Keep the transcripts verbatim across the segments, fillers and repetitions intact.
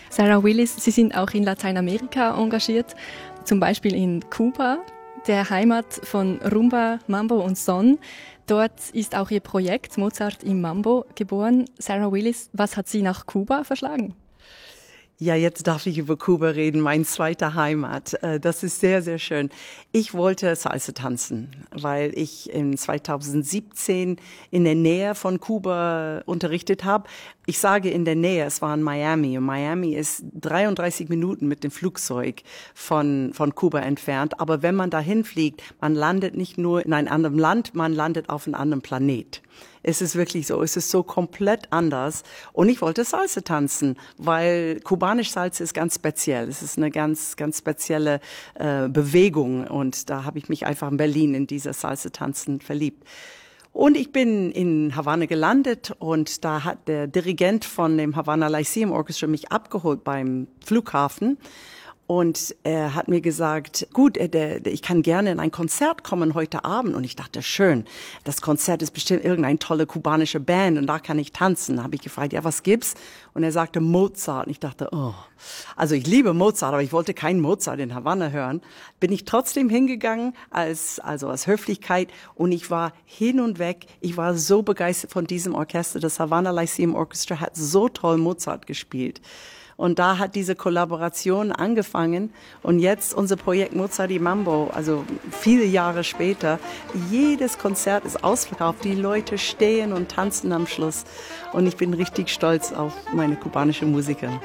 Sarah Willis, Sie sind auch in Lateinamerika engagiert, zum Beispiel in Kuba, der Heimat von Rumba, Mambo und Son. Dort ist auch Ihr Projekt Mozart im Mambo geboren. Sarah Willis, was hat Sie nach Kuba verschlagen? Ja, jetzt darf ich über Kuba reden, mein zweiter Heimat. Das ist sehr, sehr schön. Ich wollte Salsa tanzen, weil ich in zweitausendsiebzehn in der Nähe von Kuba unterrichtet habe. Ich sage in der Nähe, es war in Miami. Und Miami ist dreiunddreißig Minuten mit dem Flugzeug von, von Kuba entfernt. Aber wenn man dahin fliegt, man landet nicht nur in einem anderen Land, man landet auf einem anderen Planet. Es ist wirklich so, es ist so komplett anders. Und ich wollte Salsa tanzen, weil kubanisch Salsa ist ganz speziell. Es ist eine ganz, ganz spezielle äh, Bewegung. Und da habe ich mich einfach in Berlin in dieser Salsa tanzen verliebt. Und ich bin in Havanna gelandet und da hat der Dirigent von dem Havana Lyceum Orchestra mich abgeholt beim Flughafen. Und er hat mir gesagt, gut, der, der, ich kann gerne in ein Konzert kommen heute Abend. Und ich dachte, schön, das Konzert ist bestimmt irgendeine tolle kubanische Band und da kann ich tanzen. Da habe ich gefragt, ja, was gibt's? Und er sagte Mozart. Und ich dachte, oh, also ich liebe Mozart, aber ich wollte keinen Mozart in Havanna hören. Bin ich trotzdem hingegangen als, also als Höflichkeit und ich war hin und weg. Ich war so begeistert von diesem Orchester. Das Havana Lyceum Orchestra hat so toll Mozart gespielt. Und da hat diese Kollaboration angefangen und jetzt unser Projekt Mozart im Mambo, also viele Jahre später, jedes Konzert ist ausverkauft, die Leute stehen und tanzen am Schluss und ich bin richtig stolz auf meine kubanische Musiker.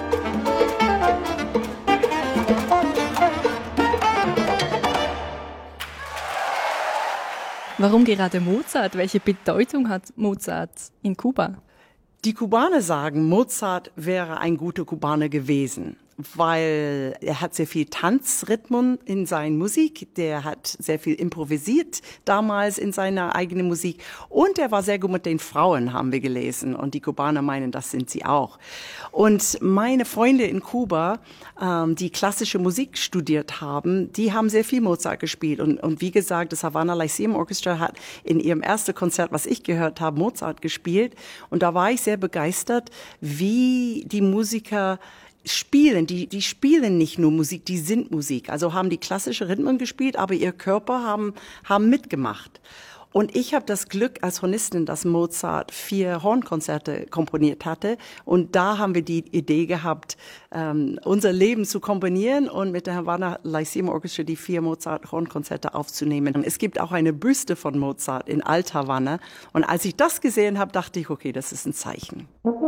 Warum gerade Mozart? Welche Bedeutung hat Mozart in Kuba? Die Kubaner sagen, Mozart wäre ein guter Kubaner gewesen, weil er hat sehr viel Tanzrhythmen in seiner Musik, der hat sehr viel improvisiert damals in seiner eigenen Musik und er war sehr gut mit den Frauen, haben wir gelesen und die Kubaner meinen, das sind sie auch. Und meine Freunde in Kuba, ähm, die klassische Musik studiert haben, die haben sehr viel Mozart gespielt und, und wie gesagt, das Havana Lyceum Orchestra hat in ihrem ersten Konzert, was ich gehört habe, Mozart gespielt und da war ich sehr begeistert, wie die Musiker spielen, die, die spielen nicht nur Musik, die sind Musik. Also haben die klassische Rhythmen gespielt, aber ihr Körper haben, haben mitgemacht. Und ich habe das Glück als Hornistin, dass Mozart vier Hornkonzerte komponiert hatte. Und da haben wir die Idee gehabt, ähm, unser Leben zu komponieren und mit der Havana Lyceum Orchestra die vier Mozart-Hornkonzerte aufzunehmen. Es gibt auch eine Büste von Mozart in Alt-Havanna. Und als ich das gesehen habe, dachte ich, okay, das ist ein Zeichen.